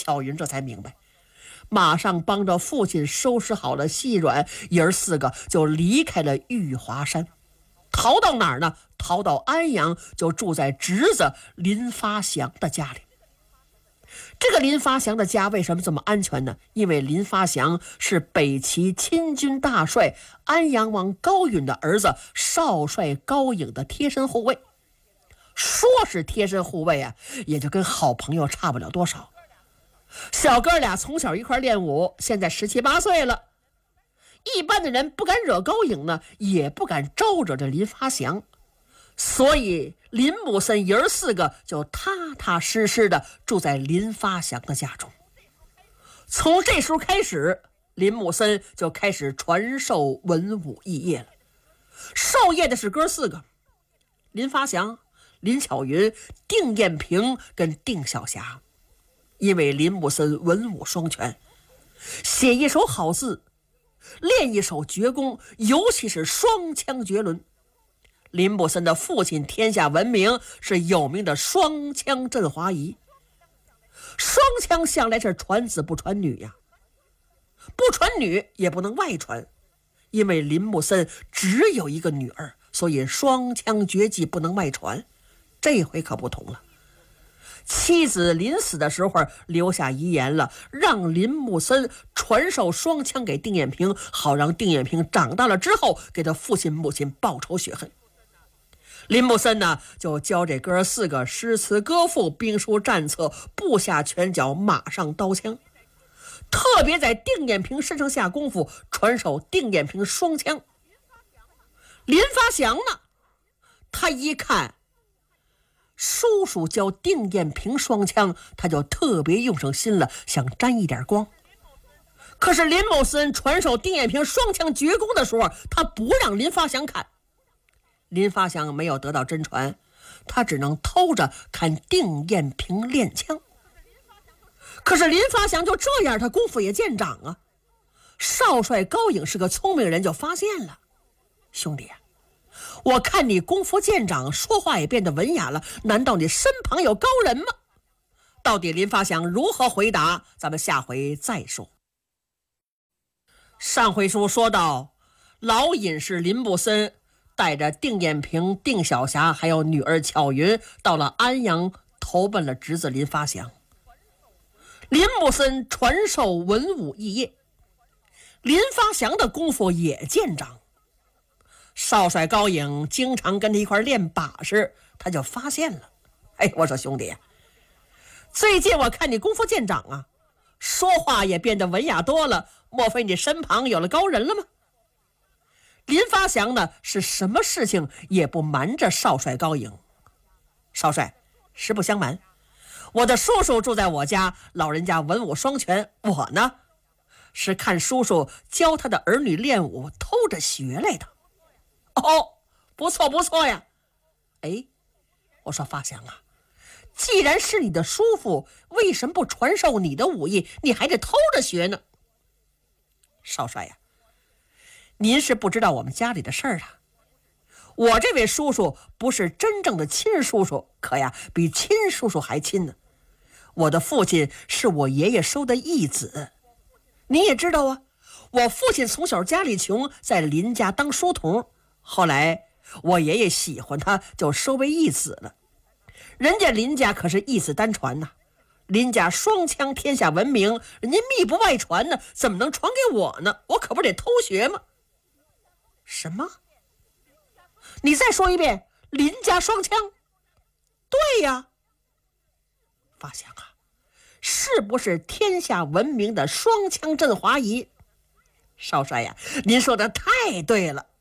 巧云这才明白，马上帮着父亲收拾好了细软，爷儿4个就离开了玉华山，逃到哪儿呢？逃到安阳，就住在侄子林发祥的家里。这个林发祥的家为什么这么安全呢？因为林发祥是北齐亲军大帅安阳王高允的儿子，少帅高颖的贴身护卫。说是贴身护卫啊，也就跟好朋友差不了多少。小哥俩从小一块练武，现在17、18岁了。一般的人不敢惹高颖呢，也不敢招惹这林发祥，所以林木森爷儿4个就踏踏实实的住在林发祥的家中。从这时候开始，林木森就开始传授文武艺业了。授业的是哥4个，林发祥、林巧云、丁艳萍跟丁晓霞。因为林木森文武双全，写一手好字，练一手绝功，尤其是双枪绝伦。林木森的父亲天下闻名，是有名的双枪振华仪。双枪向来是传子不传女呀，不传女也不能外传，因为林木森只有一个女儿，所以双枪绝技不能外传。这回可不同了，妻子临死的时候留下遗言了，让林木森传授双枪给丁艳萍，好让丁艳萍长大了之后给他父亲母亲报仇雪恨。林木森呢，就教这哥4个诗词歌赋、兵书战策、部下拳脚、马上刀枪，特别在丁艳萍身上下功夫，传授丁艳萍双枪。林发祥呢，他一看叔叔教丁艳萍双枪，他就特别用上心了，想沾一点光。可是林木森传授丁艳萍双枪绝功的时候，他不让林发祥看。林发祥没有得到真传，他只能偷着看丁艳萍练枪。可是林发祥就这样，他功夫也见长啊。少帅高颖是个聪明人，就发现了，兄弟啊，我看你功夫见长，说话也变得文雅了，难道你身旁有高人吗？到底林发祥如何回答，咱们下回再说。上回书说到，老隐士林木森带着丁艳萍、丁晓霞还有女儿巧云到了安阳，投奔了侄子林发祥。林木森传授文武艺业，林发祥的功夫也见长。少帅高颖经常跟他一块练把式，他就发现了，我说兄弟，最近我看你功夫见长啊，说话也变得文雅多了，莫非你身旁有了高人了吗？林发祥呢，是什么事情也不瞒着少帅高颖。少帅，实不相瞒，我的叔叔住在我家，老人家文武双全，我呢是看叔叔教他的儿女练武，偷着学来的。哦，不错不错呀。我说发祥啊，既然是你的叔父，为什么不传授你的武艺，你还得偷着学呢？少帅呀，您是不知道我们家里的事儿啊。我这位叔叔不是真正的亲叔叔，可呀，比亲叔叔还亲呢。我的父亲是我爷爷收的义子，你也知道啊，我父亲从小家里穷，在林家当书童，后来我爷爷喜欢他，就收为义子了。人家林家可是义子单传呐，林家双枪天下闻名，人家密不外传呢，怎么能传给我呢？我可不得偷学吗？什么？你再说一遍，林家双枪？对呀。发祥啊，是不是天下闻名的双枪振华仪？少帅呀，您说的太对了。